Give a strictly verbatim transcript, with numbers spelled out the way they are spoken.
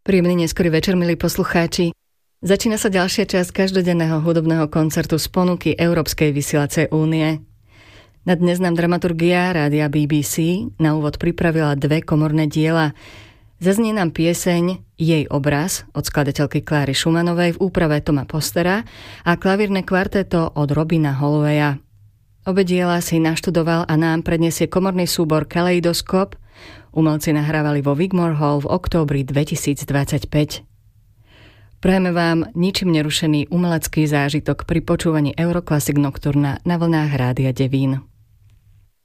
Príjemný neskorý večer, milí poslucháči. Začína sa ďalšia časť každodenného hudobného koncertu z ponuky Európskej vysielacej únie. Na dnes nám dramaturgia rádia bé bé cé na úvod pripravila dve komorné diela. Zaznie nám pieseň Jej obraz od skladateľky Kláry Schumannovej v úprave Toma Postera a klavírne kvarteto od Robina Hollowaya. Obe diela si naštudoval a nám predniesie komorný súbor Kaleidoskop. Umelci nahrávali vo Wigmore Hall v októbri dvetisícdvadsaťpäť. Prajeme vám ničím nerušený umelecký zážitok pri počúvaní Euroclassic Nocturna na vlnách Rádia Devín.